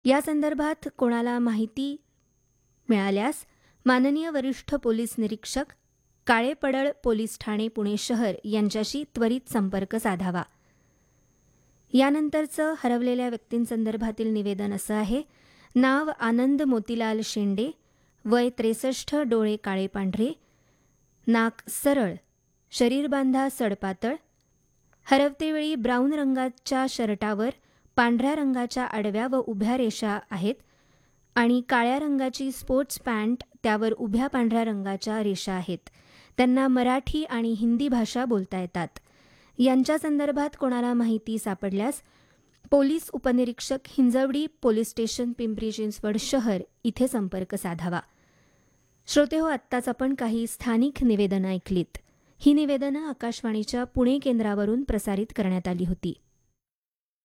या संदर्भात कोणाला माहिती मिळाल्यास माननीय वरिष्ठ पोलीस निरीक्षक काळेपडळ पोलीस ठाणे पुणे शहर यांच्याशी त्वरित संपर्क साधावा. यानंतरचं हरवलेल्या व्यक्तींसंदर्भातील निवेदन असं आहे. नाव आनंद मोतीलाल शेंडे, वय 63, डोळे काळे पांढरे, नाक सरळ, शरीरबांधा सडपातळ, हरवतेवेळी ब्राऊन रंगाच्या शर्टावर पांढऱ्या रंगाच्या आडव्या व उभ्या रेषा आहेत आणि काळ्या रंगाची स्पोर्ट्स पॅन्ट, त्यावर उभ्या पांढऱ्या रंगाच्या रेषा आहेत. त्यांना मराठी आणि हिंदी भाषा बोलता येतात. यांच्या संदर्भात कोणाला माहिती सापडल्यास पोलीस उपनिरीक्षक हिंजवडी पोलीस स्टेशन पिंपरी चिंचवड शहर इथे संपर्क साधावा. श्रोतेहो, आत्ताच आपण काही स्थानिक निवेदनं ऐकलीत. ही निवेदनं आकाशवाणीच्या पुणे केंद्रावरून प्रसारित करण्यात आली होती.